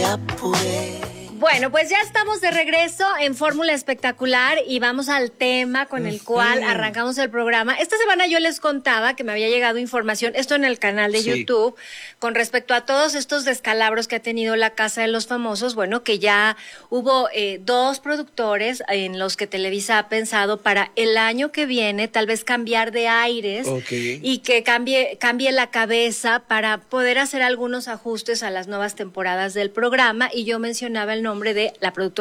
Bueno, pues ya estamos de regreso en Fórmula Espectacular y vamos al tema con el cual arrancamos el programa. Esta semana yo les contaba que me había llegado información, esto en el canal de YouTube, con respecto a todos estos descalabros que ha tenido la Casa de los Famosos. Bueno, que ya hubo 2 productores en los que Televisa ha pensado para el año que viene tal vez cambiar de aires y que cambie la cabeza para poder hacer algunos ajustes a las nuevas temporadas del programa. Y yo mencionaba el nombre de la productora